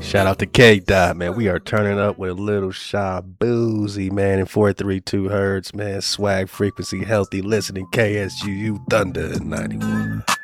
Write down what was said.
Shout out to K Dot, man. We are turning up with a little Shy Boozy, man, in 432 hertz, man. Swag frequency, healthy listening, KSUU Thunder 91.